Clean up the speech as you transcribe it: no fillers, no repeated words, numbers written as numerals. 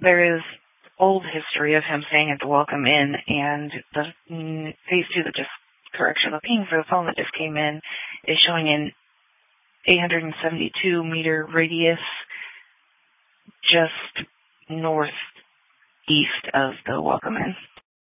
there is old history of him staying at the Welcome Inn, and the phase 2 that just, correction, the ping for the phone that just came in is showing an 872 meter radius just northeast of the Welcome Inn.